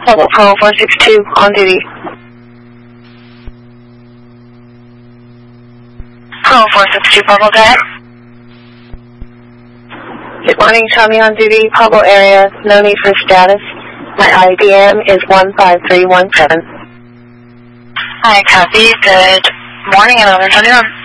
Purple Pro 462 on duty. Pro 462 Purple, go ahead. Good morning, Tommy on duty, Purple area, no need for status. My IBM is 15317. Hi, copy. Good morning, 1121.